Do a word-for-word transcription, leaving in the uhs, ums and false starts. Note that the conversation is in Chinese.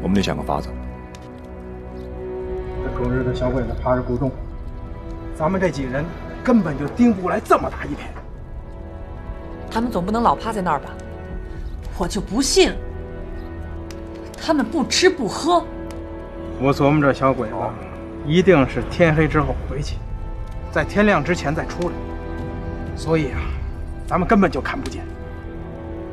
我们得想个法子。 这昨日的小鬼子爬着不中，咱们这几人根本就盯不过来这么大一片。 他们总不能老趴在那儿吧？我就不信，他们不吃不喝。 我琢磨这小鬼子一定是天黑之后回去，在天亮之前再出来，所以啊，咱们根本就看不见。